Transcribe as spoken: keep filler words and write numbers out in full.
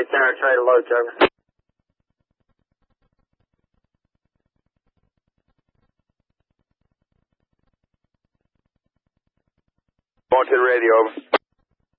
center, try to load, Trevor. Going to the radio, over.